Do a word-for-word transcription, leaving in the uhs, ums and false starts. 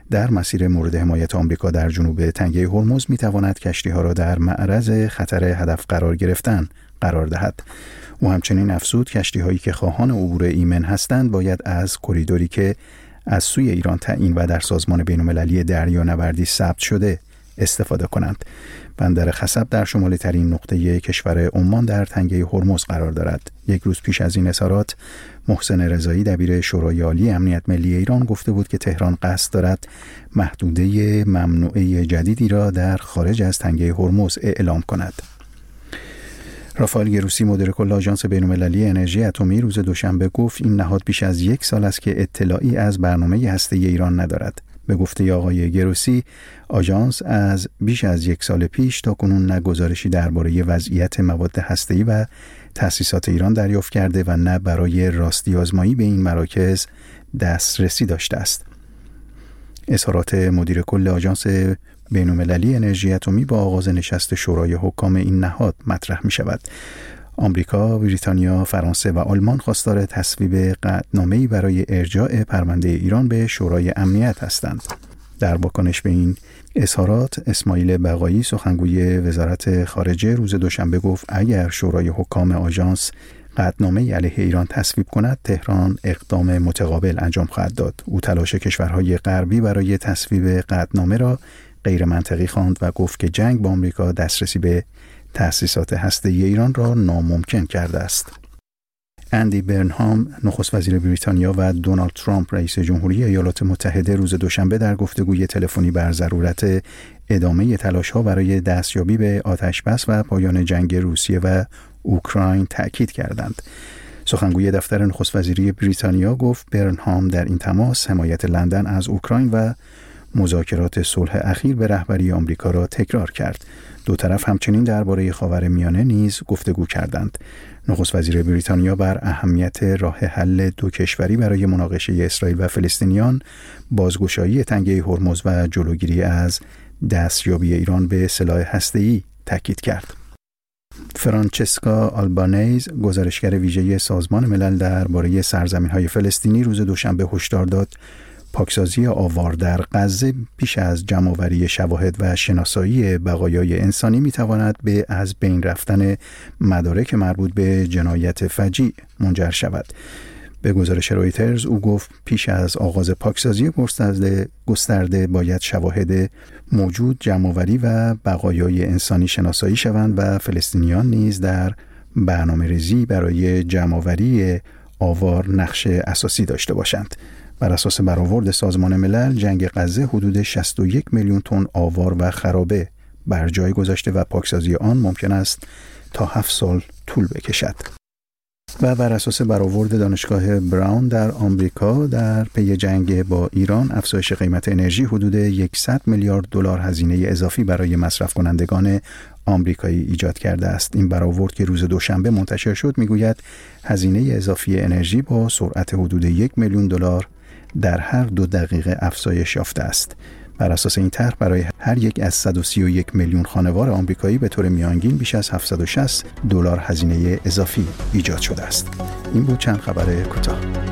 در مسیر مورد حمایت آمریکا در جنوب تنگه هرمز می‌تواند کشتی‌ها را در معرض خطر هدف قرار گرفتن قرار دهد. او همچنین افزود کشتی‌هایی که خواهان عبور ایمن هستند باید از کریدوری که از سوی ایران تعیین و در سازمان بین‌المللی دریانوردی ثبت شده استفاده کنند. بندر خصب در شمالی ترین نقطه کشور عمان در تنگه هرمز قرار دارد. یک روز پیش از این اظهارات محسن رضایی دبیر شورای عالی امنیت ملی ایران گفته بود که تهران قصد دارد محدوده ممنوعه جدیدی را در خارج از تنگه هرمز اعلام کند. رافائل گروسی مدیر کل آژانس بین‌المللی انرژی اتمی روز دوشنبه گفت این نهاد بیش از یک سال است که اطلاعی از برنامه هسته‌ای ایران ندارد. به گفته آقای گروسی، آژانس از بیش از یک سال پیش تا کنون نه گزارشی درباره وضعیت مواد هسته‌ای و تأسیسات ایران دریافت کرده و نه برای راستی آزمایی به این مراکز دسترسی داشته است. اظهارات مدیر کل آژانس بین‌المللی انرژی اتمی با آغاز نشست شورای حکام این نهاد مطرح می شود. آمریکا، بریتانیا، فرانسه و آلمان خواستار تصویب قطعنامه‌ای برای ارجاع پرونده ایران به شورای امنیت هستند. در واکنش به این اظهارات، اسماعیل بقایی سخنگوی وزارت خارجه روز دوشنبه گفت اگر شورای حکام آژانس قطعنامه‌ای علیه ایران تصویب کند، تهران اقدام متقابل انجام خواهد داد. او تلاش کشورهای غربی برای تصویب قطعنامه را غیر منطقی خواند و گفت که جنگ با آمریکا دسترسی به تأسیسات هسته‌ای ایران را ناممکن کرده است. اندی برنهام نخست وزیر بریتانیا و دونالد ترامپ رئیس جمهوری ایالات متحده روز دوشنبه در گفتگوی تلفنی بر ضرورت ادامه تلاش‌ها برای دستیابی به آتش‌بس و پایان جنگ روسیه و اوکراین تأکید کردند. سخنگوی دفتر نخست وزیری بریتانیا گفت برنهام در این تماس حمایت لندن از اوکراین و مذاکرات صلح اخیر به رهبری آمریکا را تکرار کرد. دو طرف همچنین درباره خاورمیانه نیز گفتگو کردند. نخست وزیر بریتانیا بر اهمیت راه حل دو کشوری برای مناقشه اسرائیل و فلسطینیان، بازگشایی تنگه هرمز و جلوگیری از دستیابی ایران به سلاح هسته‌ای تاکید کرد. فرانچسکا آلبانیز، گزارشگر ویژه سازمان ملل درباره سرزمین‌های فلسطینی، روز دوشنبه هشدار داد پاکسازی آوار در غزه بیش از جمع‌آوری شواهد و شناسایی بقایای انسانی می‌تواند به از بین رفتن مدارک مربوط به جنایت فجیع منجر شود. به گزارش رویترز او گفت پیش از آغاز پاکسازی گسترده گسترده باید شواهد موجود جمع‌آوری و بقایای انسانی شناسایی شوند و فلسطینیان نیز در برنامه‌ریزی برای جمع‌آوری آوار نقش اساسی داشته باشند. بر اساس برآورد سازمان ملل، جنگ غزه حدود شصت و یک میلیون تن آوار و خرابه بر جای گذاشته و پاکسازی آن ممکن است تا هفت سال طول بکشد. و بر اساس برآورد دانشگاه براون در آمریکا، در پی جنگ با ایران، افزایش قیمت انرژی حدود صد میلیارد دلار هزینه اضافی برای مصرف کنندگان آمریکایی ایجاد کرده است. این برآورد که روز دوشنبه منتشر شد میگوید هزینه اضافی انرژی با سرعت حدود یک میلیون دلار در هر دو دقیقه افزایش یافته است. بر اساس این طرح برای هر یک از صد و سی و یک میلیون خانوار آمریکایی به طور میانگین بیش از هفتصد و شصت دلار هزینه اضافی ایجاد شده است. این بود چند خبر کوتاه.